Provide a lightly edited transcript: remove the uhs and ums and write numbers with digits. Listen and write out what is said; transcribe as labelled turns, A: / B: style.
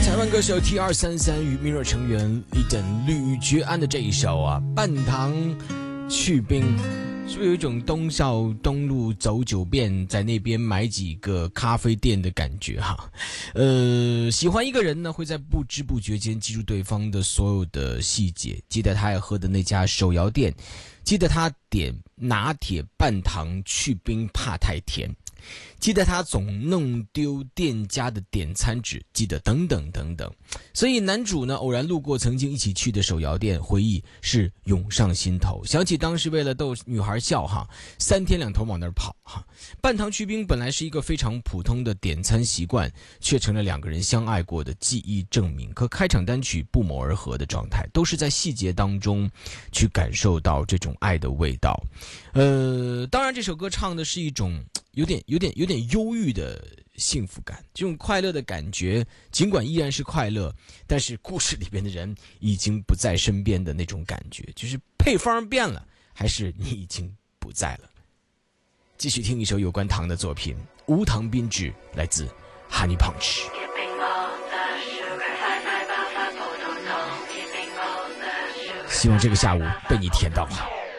A: 台湾歌手 T233与 Mirror 成员李等吕觉安的这一首啊，半糖去冰，是不是有一种东校东路走九遍，在那边买几个咖啡店的感觉哈？喜欢一个人呢，会在不知不觉间记住对方的所有的细节，记得他爱喝的那家手摇店，记得他点拿铁半糖去冰怕太甜，记得他总弄丢店家的点餐纸，记得等等等等。所以男主呢，偶然路过曾经一起去的手摇店，回忆是涌上心头，想起当时为了逗女孩笑哈，3天2头往那儿跑哈。半糖去冰本来是一个非常普通的点餐习惯，却成了2个人相爱过的记忆证明。和开场单曲不谋而合的状态，都是在细节当中去感受到这种爱的味道。当然这首歌唱的是一种有点忧郁的幸福感，这种快乐的感觉尽管依然是快乐，但是故事里边的人已经不在身边的那种感觉，就是配方变了，还是你已经不在了。继续听一首有关糖的作品，无糖冰制，来自 Honey Punch。 希望这个下午被你甜到。